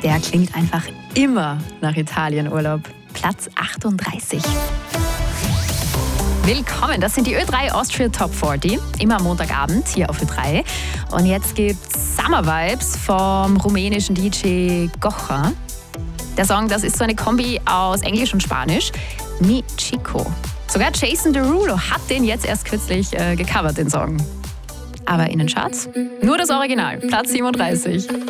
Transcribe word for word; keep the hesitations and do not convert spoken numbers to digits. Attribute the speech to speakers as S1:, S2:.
S1: der klingt einfach immer nach Italienurlaub. Platz achtunddreißig. Willkommen, das sind die Ö drei Austria Top vierzig, immer am Montagabend hier auf Ö drei. Und jetzt gibt's Summer Vibes vom rumänischen D J Gocha. Der Song, das ist so eine Kombi aus Englisch und Spanisch. Mi Chico. Sogar Jason Derulo hat den jetzt erst kürzlich äh, gecovert, den Song. Aber in den Charts nur das Original, Platz siebenunddreißig.